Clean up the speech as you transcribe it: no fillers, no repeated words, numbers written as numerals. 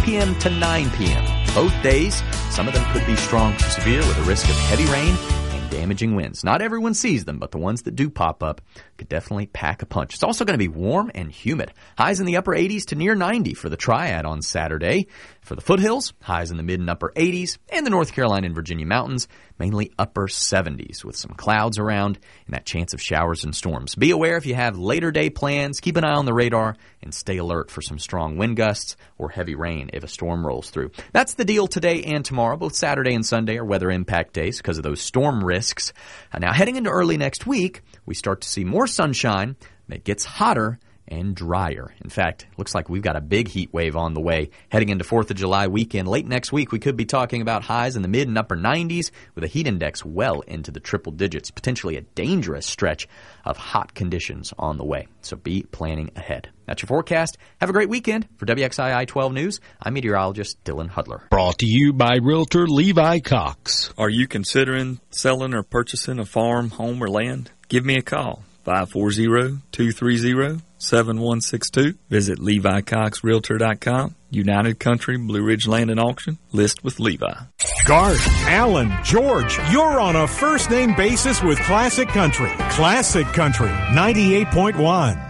p.m. to 9 p.m. Both days, some of them could be strong to severe with a risk of heavy rain and damaging winds. Not everyone sees them, but the ones that do pop up could definitely pack a punch. It's also going to be warm and humid. Highs in the upper 80s to near 90 for the Triad on Saturday. For the foothills, highs in the mid and upper 80s, and the North Carolina and Virginia mountains, mainly upper 70s with some clouds around and that chance of showers and storms. Be aware if you have later day plans, keep an eye on the radar and stay alert for some strong wind gusts or heavy rain if a storm rolls through. That's the deal today and tomorrow. Both Saturday and Sunday are weather impact days because of those storm risks. Now heading into early next week, we start to see more sunshine. It gets hotter and drier. In fact, looks like we've got a big heat wave on the way. Heading into 4th of July weekend, late next week, we could be talking about highs in the mid and upper 90s with a heat index well into the triple digits, potentially a dangerous stretch of hot conditions on the way. So be planning ahead. That's your forecast. Have a great weekend. For WXII 12 News, I'm meteorologist Dylan Hudler. Brought to you by Realtor Levi Cox. Are you considering selling or purchasing a farm, home, or land? Give me a call. 540-230-7162. Visit LeviCoxRealtor.com. United Country Blue Ridge Land and Auction. List with Levi. Garth, Alan, George, you're on a first-name basis with Classic Country. Classic Country, 98.1.